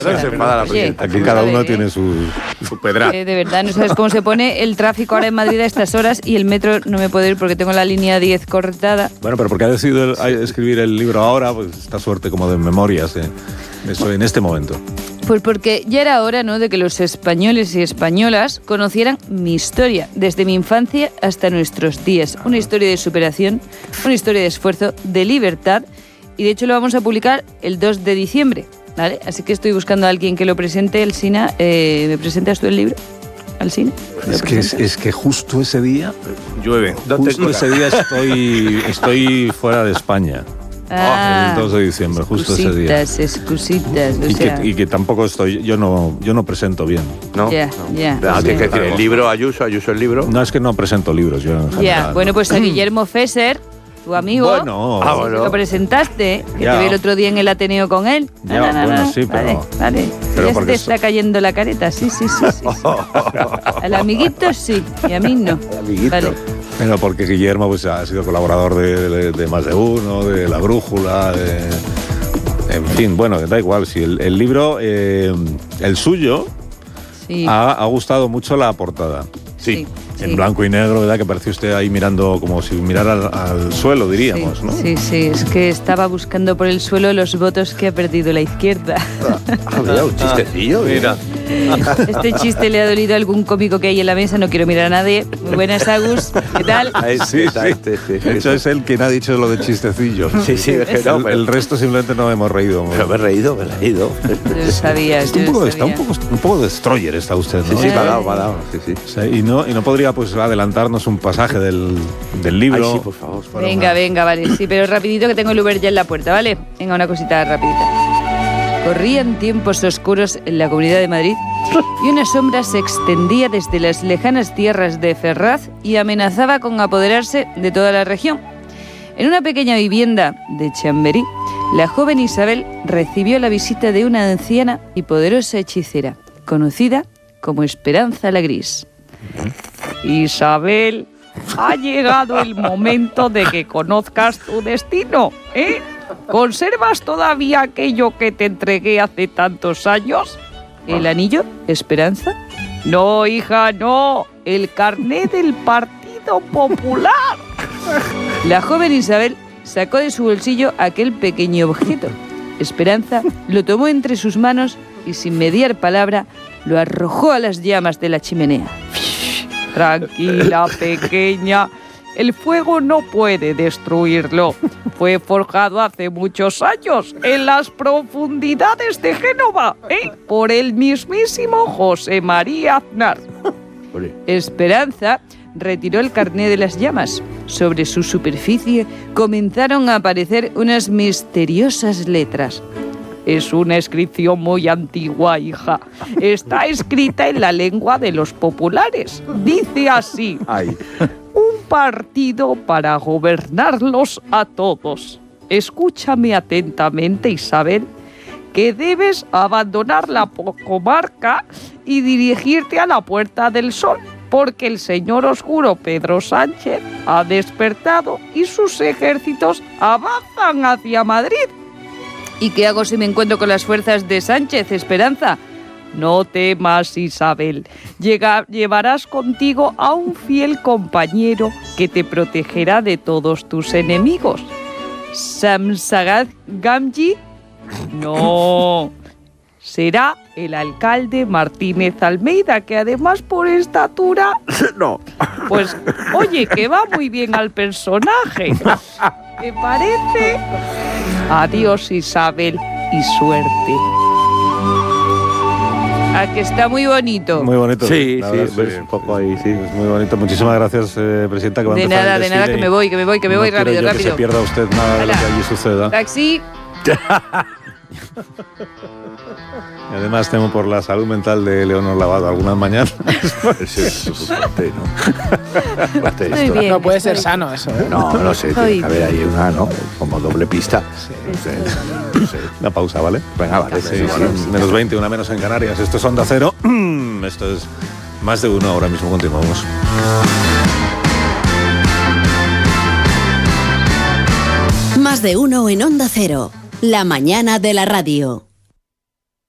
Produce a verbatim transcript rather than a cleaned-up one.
No se enfada la presidenta. Aquí cada uno tiene su, su pedra. Eh, de verdad, no sabes cómo se pone el tráfico ahora en Madrid a estas horas y el metro no me puedo ir porque tengo la línea diez cortada. Bueno, pero porque ha decidido el, escribir el libro ahora, pues esta suerte como de memorias, eh, eso en este momento. Pues porque ya era hora, ¿no?, de que los españoles y españolas conocieran mi historia, desde mi infancia hasta nuestros días. Una historia de superación, una historia de esfuerzo, de libertad, y de hecho lo vamos a publicar el dos de diciembre. ¿Vale? Así que estoy buscando a alguien que lo presente. El Sina, eh, ¿me presentas tú el libro? ¿Al cine? Es que, es, es que justo ese día, llueve. Justo ese día estoy, estoy fuera de España. Ah, el dos de diciembre, justo ese día. Excusitas, o y, sea. que, y que tampoco estoy, yo no, yo no presento bien. ¿No? Ya, ya. Ah, ¿qué, qué, qué, ¿El libro Ayuso, Ayuso el libro? No, es que no presento libros yo en general. Ya, bueno, pues a Guillermo Fesser, tu amigo, bueno, ah, bueno. lo presentaste, que ya. te vi el otro día en el Ateneo con él. Ya, no, no, bueno, no. sí, pero... Vale, vale. pero ya porque te está eso... cayendo la careta, sí, sí, sí. sí, sí. Al amiguito sí, y a mí no. Amiguito. Vale. Pero porque Guillermo pues, ha sido colaborador de, de, de Más de Uno, de La Brújula, de... en fin, bueno, da igual. Si el, el libro, eh, el suyo, Sí. ha, ha gustado mucho la portada. Sí. En sí. blanco y negro, ¿verdad? Que parecía usted ahí mirando como si mirara al, al suelo, diríamos, sí, ¿no? Sí, sí, es que estaba buscando por el suelo los votos que ha perdido la izquierda. Ah, mira, un chistecillo, mira. Este chiste le ha dolido a algún cómico que hay en la mesa, no quiero mirar a nadie. Muy buenas, Agus, ¿qué tal? Ahí Sí, está, sí. este, este, De hecho, es él quien ha dicho lo de chistecillo. Sí, sí, es que El, no, pero, el resto simplemente no hemos reído. pero me he reído, me he reído. Yo lo sabía, Está yo un, poco, lo está un, sabía. poco, un poco destroyer está usted, Sí, ¿no? sí, me ha dado, me ha dado. Sí, sí. O sea, y, no, y no podría pues adelantarnos un pasaje del, del libro. Ay, sí, por favor. Bueno, Venga, bueno. venga, vale, sí, pero rapidito que tengo el Uber ya en la puerta, ¿vale? Venga, una cosita rapidita. Corrían tiempos oscuros en la Comunidad de Madrid y una sombra se extendía desde las lejanas tierras de Ferraz y amenazaba con apoderarse de toda la región. En una pequeña vivienda de Chamberí, la joven Isabel recibió la visita de una anciana y poderosa hechicera, conocida como Esperanza la Gris. Isabel, ha llegado el momento de que conozcas tu destino, ¿eh? ¿Conservas todavía aquello que te entregué hace tantos años? ¿El anillo, Esperanza? No, hija, no. El carnet del Partido Popular. La joven Isabel sacó de su bolsillo aquel pequeño objeto. Esperanza lo tomó entre sus manos y sin mediar palabra lo arrojó a las llamas de la chimenea. Tranquila, pequeña. El fuego no puede destruirlo. Fue forjado hace muchos años en las profundidades de Génova, ¿eh? por el mismísimo José María Aznar. Esperanza retiró el carné de las llamas. Sobre su superficie comenzaron a aparecer unas misteriosas letras. Es una inscripción muy antigua, hija. Está escrita en la lengua de los populares. Dice así: Ay. un partido para gobernarlos a todos. Escúchame atentamente, Isabel, que debes abandonar la comarca y dirigirte a la Puerta del Sol, porque el señor oscuro Pedro Sánchez ha despertado y sus ejércitos avanzan hacia Madrid. ¿Y qué hago si me encuentro con las fuerzas de Sánchez, Esperanza? No temas, Isabel. Llega, llevarás contigo a un fiel compañero que te protegerá de todos tus enemigos. ¿Samsagat Gamji? No. Será el alcalde Martínez Almeida, que además por estatura... No. Pues, oye, que va muy bien al personaje. ¿Te parece? Adiós, Isabel, y suerte. ¿A que está muy bonito? Muy bonito. Sí, la sí, verdad, ves un poco ahí, sí. Es muy bonito. Muchísimas gracias, eh, presidenta. Que va a De empezar nada, el de nada, desfile que me y voy, que me voy, que me no voy, quiero rápido, yo rápido. que se pierda usted nada de lo Hala. que allí suceda. Taxi. Y además temo por la salud mental de Leonor Lavado algunas mañanas. Eso es frustrante, ¿no? Frustrante Muy esto. bien. No puede ser sano eso, ¿eh? No, no sé, tiene Ay. que haber ahí una, ¿no? Como doble pista. No sé, no sé. Una pausa, ¿vale? Venga, vale. Sí, sí, sí, menos veinte, una menos en Canarias. Esto es Onda Cero. Esto es Más de Uno. Ahora mismo continuamos. Más de Uno en Onda Cero. La mañana de la radio.